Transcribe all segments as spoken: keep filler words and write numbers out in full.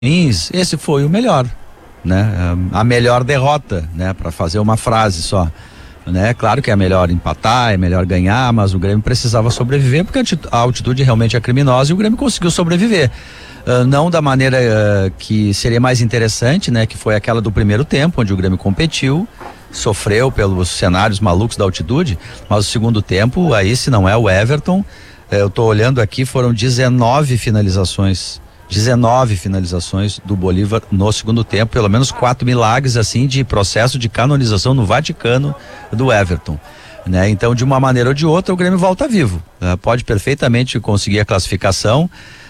esse foi o melhor, né? A melhor derrota, né? Para fazer uma frase só, né? Claro que é melhor empatar, é melhor ganhar, mas o Grêmio precisava sobreviver porque a altitude realmente é criminosa e o Grêmio conseguiu sobreviver. Uh, não da maneira uh, que seria mais interessante, né? Que foi aquela do primeiro tempo, onde o Grêmio competiu, sofreu pelos cenários malucos da altitude, mas o segundo tempo, aí se não é o Everton, uh, eu tô olhando aqui, foram dezenove finalizações. dezenove finalizações do Bolívar no segundo tempo, pelo menos quatro milagres assim de processo de canonização no Vaticano do Everton, né? Então, de uma maneira ou de outra, o Grêmio volta vivo, uh, pode perfeitamente conseguir a classificação,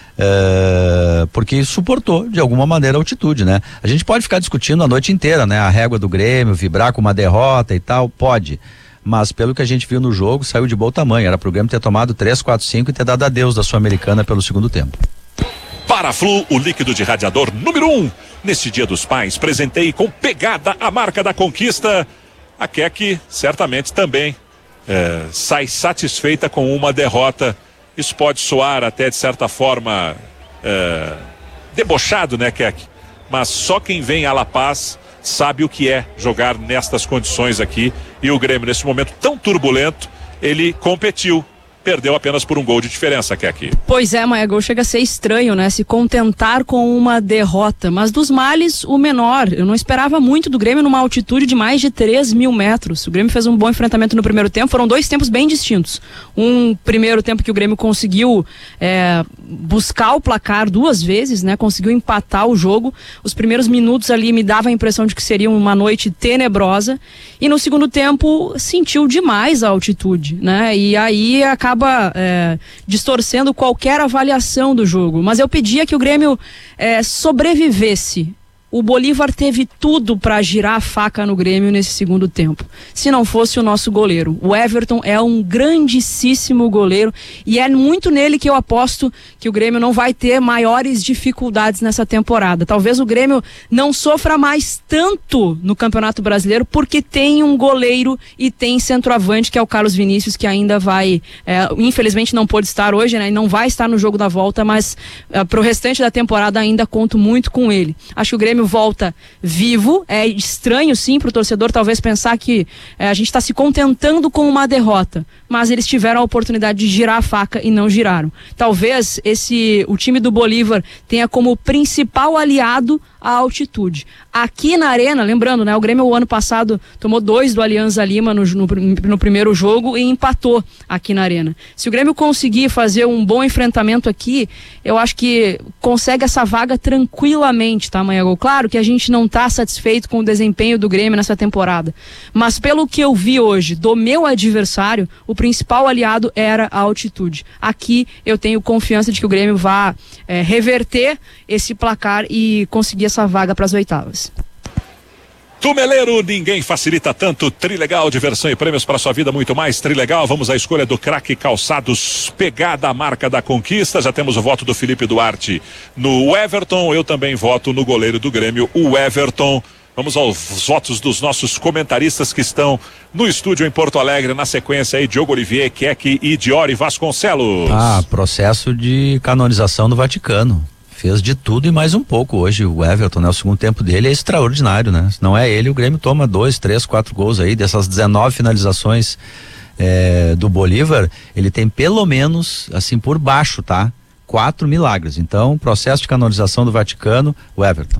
uh, porque suportou de alguma maneira a altitude, né? A gente pode ficar discutindo a noite inteira, né? A régua do Grêmio, vibrar com uma derrota e tal, pode, mas pelo que a gente viu no jogo, saiu de bom tamanho, era pro Grêmio ter tomado três, quatro, cinco e ter dado adeus da Sul-Americana pelo segundo tempo. Paraflu, o líquido de radiador número um. Neste Dia dos Pais, presentei com pegada a marca da conquista. A Keck certamente também é, sai satisfeita com uma derrota. Isso pode soar até de certa forma é, debochado, né, Keck? Mas só quem vem a La Paz sabe o que é jogar nestas condições aqui. E o Grêmio, nesse momento tão turbulento, ele competiu. Perdeu apenas por um gol de diferença, Keck. Pois é, Maia, chega a ser estranho, né? Se contentar com uma derrota, mas dos males, o menor. Eu não esperava muito do Grêmio numa altitude de mais de três mil metros. O Grêmio fez um bom enfrentamento no primeiro tempo, foram dois tempos bem distintos. Um primeiro tempo que o Grêmio conseguiu é, buscar o placar duas vezes, né? Conseguiu empatar o jogo. Os primeiros minutos ali me dava a impressão de que seria uma noite tenebrosa. E no segundo tempo, sentiu demais a altitude, né? E aí acaba acaba é, distorcendo qualquer avaliação do jogo, mas eu pedia que o Grêmio é, sobrevivesse. O Bolívar teve tudo para girar a faca no Grêmio nesse segundo tempo, se não fosse o nosso goleiro. O Everton é um grandíssimo goleiro e é muito nele que eu aposto que o Grêmio não vai ter maiores dificuldades nessa temporada. Talvez o Grêmio não sofra mais tanto no Campeonato Brasileiro porque tem um goleiro e tem centroavante, que é o Carlos Vinícius, que ainda vai, é, infelizmente não pôde estar hoje, né? E não vai estar no jogo da volta, mas é, pro restante da temporada ainda conto muito com ele. Acho que o Grêmio volta vivo. É estranho sim pro torcedor talvez pensar que é, a gente está se contentando com uma derrota, mas eles tiveram a oportunidade de girar a faca e não giraram. Talvez esse o time do Bolívar tenha como principal aliado a altitude. Aqui na Arena, lembrando, né, o Grêmio o ano passado tomou dois do Alianza Lima no, no, no primeiro jogo e empatou aqui na Arena. Se o Grêmio conseguir fazer um bom enfrentamento aqui, eu acho que consegue essa vaga tranquilamente, tá, Manhagol? Claro que a gente não tá satisfeito com o desempenho do Grêmio nessa temporada, mas pelo que eu vi hoje do meu adversário, o principal aliado era a altitude. Aqui eu tenho confiança de que o Grêmio vá é, reverter esse placar e conseguir essa vaga para as oitavas. Tumeleiro, ninguém facilita tanto. Trilegal, diversão e prêmios para sua vida, muito mais. Trilegal, vamos à escolha do craque Calçados, pegada a marca da conquista. Já temos o voto do Felipe Duarte no Everton. Eu também voto no goleiro do Grêmio, o Everton. Vamos aos votos dos nossos comentaristas que estão no estúdio em Porto Alegre. Na sequência aí, Diogo Olivier, Keck e Diori Vasconcelos. Ah, processo de canonização do Vaticano. Fez de tudo e mais um pouco hoje o Everton, né? O segundo tempo dele é extraordinário, né? Se não é ele, o Grêmio toma dois, três, quatro gols aí. Dessas dezenove finalizações é, do Bolívar, ele tem pelo menos, assim, por baixo, tá? Quatro milagres. Então, processo de canonização do Vaticano, o Everton.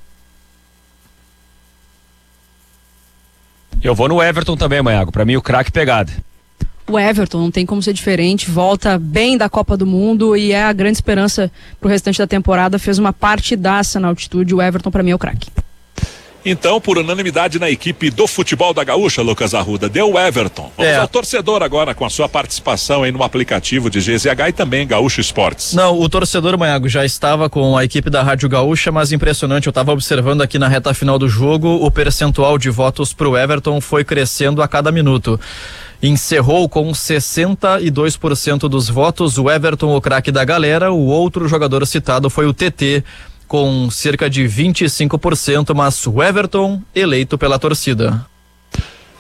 Eu vou no Everton também, Maiago. Pra mim, o craque pegada. O Everton não tem como ser diferente, volta bem da Copa do Mundo e é a grande esperança pro restante da temporada, fez uma partidaça na altitude. O Everton pra mim é o craque. Então, por unanimidade na equipe do futebol da Gaúcha, Lucas Arruda, deu o Everton. Vamos é. ao torcedor agora com a sua participação aí no aplicativo de G Z H e também Gaúcha Esportes. Não, o torcedor, Maiago, já estava com a equipe da Rádio Gaúcha, mas impressionante, eu estava observando aqui na reta final do jogo, o percentual de votos pro Everton foi crescendo a cada minuto. Encerrou com sessenta e dois por cento dos votos o Everton, o craque da galera. O outro jogador citado foi o T T, com cerca de vinte e cinco por cento, mas o Everton eleito pela torcida.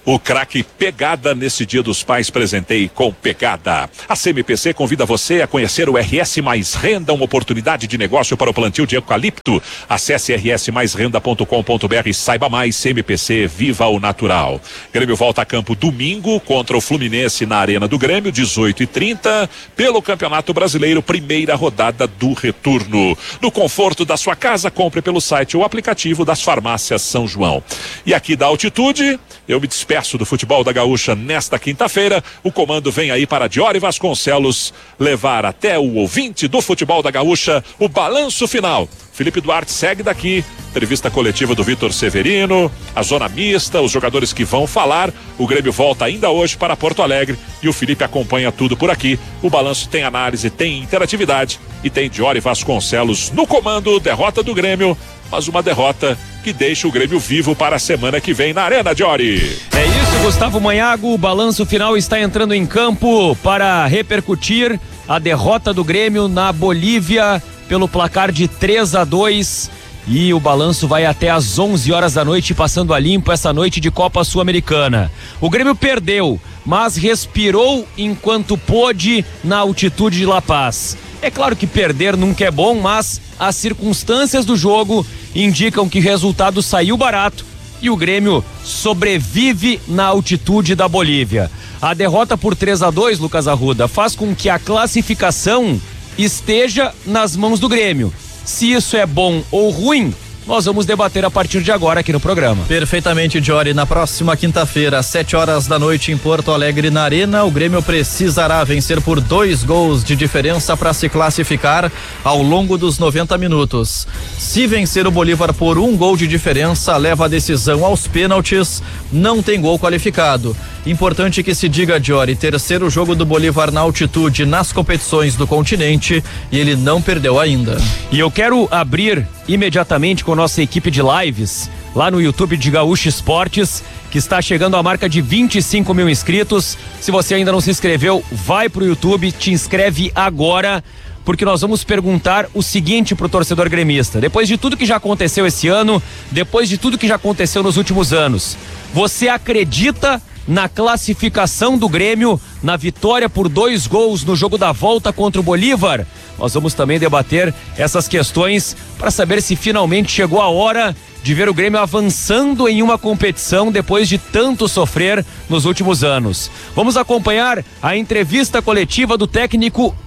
O craque Pegada nesse Dia dos Pais, presentei com Pegada. A C M P C convida você a conhecer o R S Mais Renda, uma oportunidade de negócio para o plantio de eucalipto. Acesse r s mais renda ponto com ponto b r e saiba mais. C M P C, viva o natural. Grêmio volta a campo domingo contra o Fluminense na Arena do Grêmio, dezoito e trinta, pelo Campeonato Brasileiro, primeira rodada do retorno. No conforto da sua casa, compre pelo site ou aplicativo das farmácias São João. E aqui da altitude, eu me despeço do futebol da Gaúcha nesta quinta-feira. O comando vem aí para Diori Vasconcelos levar até o ouvinte do futebol da Gaúcha o balanço final. Felipe Duarte segue daqui, entrevista coletiva do Vitor Severino, a zona mista, os jogadores que vão falar. O Grêmio volta ainda hoje para Porto Alegre e o Felipe acompanha tudo por aqui. O balanço tem análise, tem interatividade e tem Diori Vasconcelos no comando. Derrota do Grêmio, mas uma derrota que deixa o Grêmio vivo para a semana que vem na Arena, Diori. É isso, Gustavo Manhago, o balanço final está entrando em campo para repercutir a derrota do Grêmio na Bolívia pelo placar de três a dois, e o balanço vai até às onze horas da noite, passando a limpo essa noite de Copa Sul-Americana. O Grêmio perdeu, mas respirou enquanto pôde na altitude de La Paz. É claro que perder nunca é bom, mas as circunstâncias do jogo indicam que o resultado saiu barato e o Grêmio sobrevive na altitude da Bolívia. A derrota por três a dois, Lucas Arruda, faz com que a classificação esteja nas mãos do Grêmio. Se isso é bom ou ruim, nós vamos debater a partir de agora aqui no programa. Perfeitamente, Diori. Na próxima quinta-feira, às sete horas da noite, em Porto Alegre, na Arena, o Grêmio precisará vencer por dois gols de diferença para se classificar ao longo dos noventa minutos. Se vencer o Bolívar por um gol de diferença, leva a decisão aos pênaltis, não tem gol qualificado. Importante que se diga, Diori, terceiro jogo do Bolívar na altitude nas competições do continente, e ele não perdeu ainda. E eu quero abrir imediatamente com nossa equipe de lives lá no YouTube de Gaúcha Esportes, que está chegando à marca de vinte e cinco mil inscritos. Se você ainda não se inscreveu, vai pro YouTube, te inscreve agora, porque nós vamos perguntar o seguinte pro torcedor gremista. Depois de tudo que já aconteceu esse ano, depois de tudo que já aconteceu nos últimos anos, você acredita na classificação do Grêmio, na vitória por dois gols no jogo da volta contra o Bolívar? Nós vamos também debater essas questões para saber se finalmente chegou a hora de ver o Grêmio avançando em uma competição depois de tanto sofrer nos últimos anos. Vamos acompanhar a entrevista coletiva do técnico uh,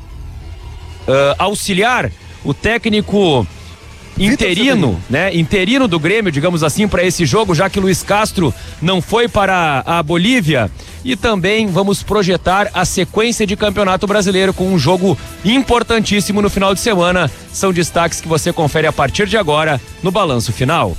auxiliar, o técnico interino, né? Interino do Grêmio, digamos assim, para esse jogo, já que Luiz Castro não foi para a Bolívia. E também vamos projetar a sequência de Campeonato Brasileiro com um jogo importantíssimo no final de semana. São destaques que você confere a partir de agora no Balanço Final.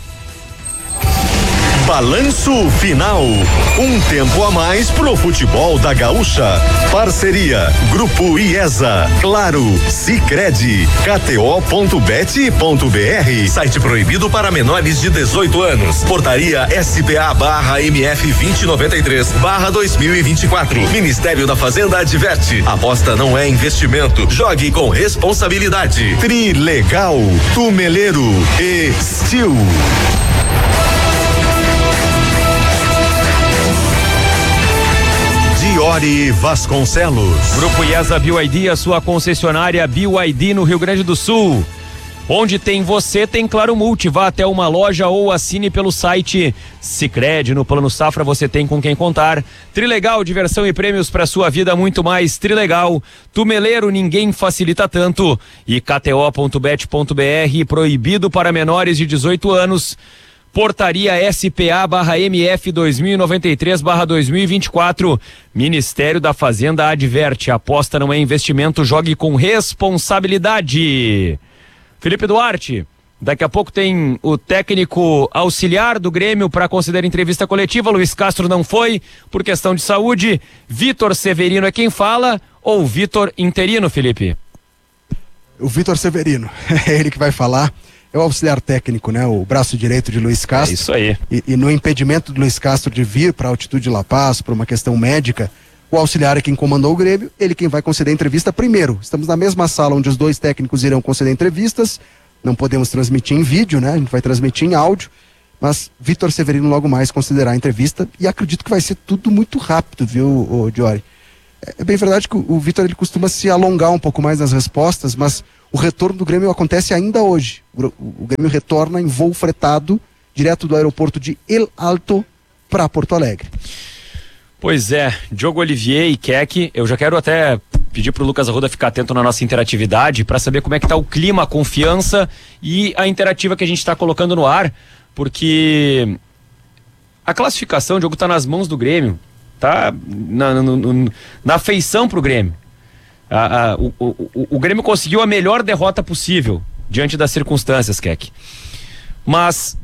Balanço Final. Um tempo a mais pro futebol da Gaúcha. Parceria Grupo IESA, Claro, Sicredi, K T O ponto bet ponto b r. Site proibido para menores de dezoito anos. Portaria S P A barra M F vinte e noventa e três barra dois mil e vinte e quatro. Ministério da Fazenda adverte: aposta não é investimento. Jogue com responsabilidade. Trilegal, Tumeleiro e Steel. Diori Vasconcelos. Grupo IESA B Y D, a sua concessionária B Y D no Rio Grande do Sul. Onde tem você, tem Claro Multi. Vá até uma loja ou assine pelo site Sicredi. No Plano Safra você tem com quem contar. Trilegal, diversão e prêmios para sua vida, muito mais. Trilegal, Tumeleiro, ninguém facilita tanto. E K T O ponto bet ponto b r, proibido para menores de dezoito anos. Portaria S P A barra M F dois mil e noventa e três barra dois mil e vinte e quatro. Ministério da Fazenda adverte: aposta não é investimento, jogue com responsabilidade. Felipe Duarte, daqui a pouco tem o técnico auxiliar do Grêmio para conceder entrevista coletiva. Luiz Castro não foi por questão de saúde. Vitor Severino é quem fala, ou Vitor interino, Felipe? O Vitor Severino, é ele que vai falar. É o auxiliar técnico, né? O braço direito de Luiz Castro. É isso aí. E, e no impedimento do Luiz Castro de vir para a altitude de La Paz, por uma questão médica, o auxiliar é quem comandou o Grêmio, ele quem vai conceder a entrevista primeiro. Estamos na mesma sala onde os dois técnicos irão conceder entrevistas, não podemos transmitir em vídeo, né? A gente vai transmitir em áudio, Mas Vitor Severino logo mais considerar a entrevista e acredito que vai ser tudo muito rápido, viu, o Diori? É bem verdade que o, o Vitor ele costuma se alongar um pouco mais nas respostas, mas o retorno do Grêmio acontece ainda hoje. O, o Grêmio retorna em voo fretado direto do aeroporto de El Alto para Porto Alegre. Pois é, Diogo Olivier e Keck, eu já quero até pedir pro Lucas Arruda ficar atento na nossa interatividade para saber como é que tá o clima, a confiança e a interativa que a gente está colocando no ar, porque a classificação, o jogo tá nas mãos do Grêmio, tá na, na, na afeição pro Grêmio. A, a, o, o, o Grêmio conseguiu a melhor derrota possível diante das circunstâncias, Keck. Mas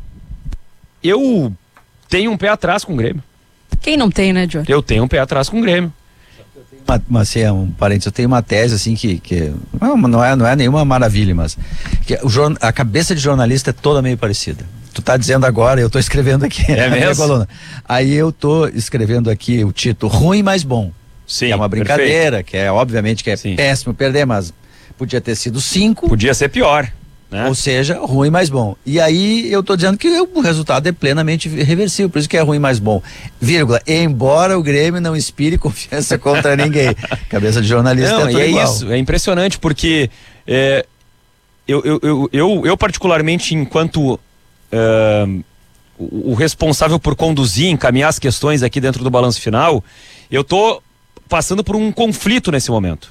eu tenho um pé atrás com o Grêmio. Quem não tem, né, Diogo? Eu tenho um pé atrás com o Grêmio. Mas, mas assim, é um parênteses, eu tenho uma tese assim que, que não, não, é, não é nenhuma maravilha, mas que o, a cabeça de jornalista é toda meio parecida. Tu tá dizendo agora, eu tô escrevendo aqui. É mesmo? Coluna. Aí eu tô escrevendo aqui o título Ruim, mas Bom. Sim, que é uma brincadeira, perfeito. que é obviamente que é Sim. péssimo perder, mas podia ter sido cinco. Podia ser pior, né? Ou seja, ruim, mais bom. E aí eu tô dizendo que o resultado é plenamente reversível, por isso que é ruim, mais bom. Vírgula, embora o Grêmio não inspire confiança contra ninguém. Cabeça de jornalista não, é tudo e é igual. isso, é impressionante porque é, eu, eu, eu, eu, eu particularmente enquanto é, o, o responsável por conduzir, encaminhar as questões aqui dentro do balanço final, eu tô passando por um conflito nesse momento.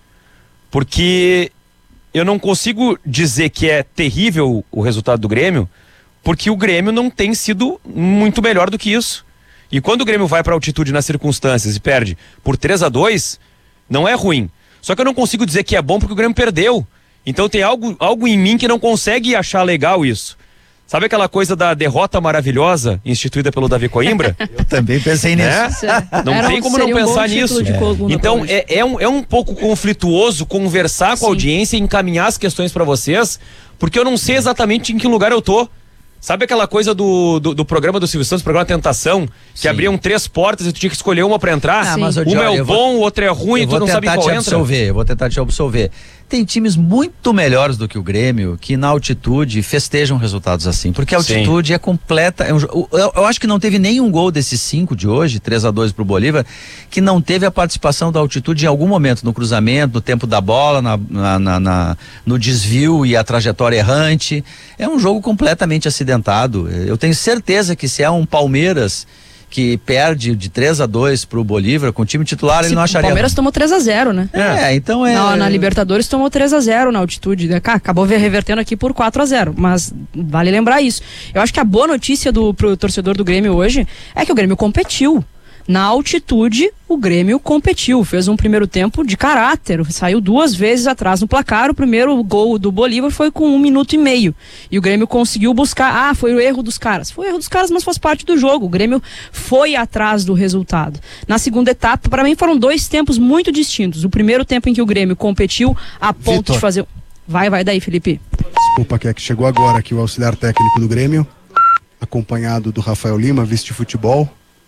Porque eu não consigo dizer que é terrível o resultado do Grêmio, porque o Grêmio não tem sido muito melhor do que isso. E quando o Grêmio vai para altitude nas circunstâncias e perde por três a dois, não é ruim. Só que eu não consigo dizer que é bom porque o Grêmio perdeu. Então tem algo, algo em mim que não consegue achar legal isso. Sabe aquela coisa da derrota maravilhosa instituída pelo Davi Coimbra? Eu também pensei nisso. Né? Não Era tem um- como não seria um bom pensar título nisso. de coluna pra Então hoje. é, é, um, é um pouco conflituoso conversar com a Sim. audiência e encaminhar as questões pra vocês, porque eu não sei exatamente em que lugar eu tô. Sabe aquela coisa do, do, do programa do Silvio Santos, programa Tentação, que Sim. abriam três portas e tu tinha que escolher uma pra entrar? Ah, mas, ô, uma Diori, é o eu vou- bom, o outro é ruim, eu e tu vou não sabe tentar qual te entra. absolver, eu vou tentar te absolver. Tem times muito melhores do que o Grêmio que na altitude festejam resultados assim, porque a Sim. altitude é completa. É um, jo- eu, eu acho que não teve nenhum gol desses cinco de hoje, três a dois pro Bolívar, que não teve a participação da altitude em algum momento, no cruzamento, no tempo da bola, na, na, na- na- no desvio e a trajetória errante. É um jogo completamente acidentado. Eu tenho certeza que se é um Palmeiras que perde de três a dois pro Bolívar com o time titular, ele Se- não o acharia. Palmeiras tomou três a zero, né? É, então é. Na, na Libertadores tomou três a zero na altitude. né? Cá, acabou ver- revertendo aqui por quatro a zero. Mas vale lembrar isso. Eu acho que a boa notícia do, pro torcedor do Grêmio hoje é que o Grêmio competiu. Na altitude, o Grêmio competiu. Fez um primeiro tempo de caráter. Saiu duas vezes atrás no placar. O primeiro gol do Bolívar foi com um minuto e meio. E o Grêmio conseguiu buscar. Ah, foi o erro dos caras. Foi o erro dos caras, mas faz parte do jogo. O Grêmio foi atrás do resultado. Na segunda etapa, para mim, foram dois tempos muito distintos. O primeiro tempo em que o Grêmio competiu a ponto Vitor. de fazer. Vai, vai daí, Felipe. Desculpa, que é que chegou agora aqui o auxiliar técnico do Grêmio, acompanhado do Rafael Lima, vice de futebol.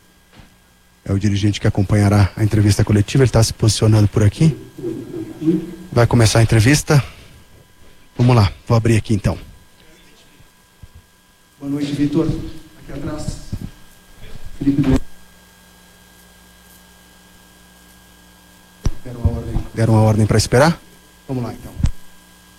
É o dirigente que acompanhará a entrevista coletiva, ele está se posicionando por aqui. Vai começar a entrevista. Vamos lá, vou abrir aqui então. Boa noite, Vitor. Aqui atrás. Felipe Duarte. Deram a ordem, deram a ordem para esperar? Vamos lá então.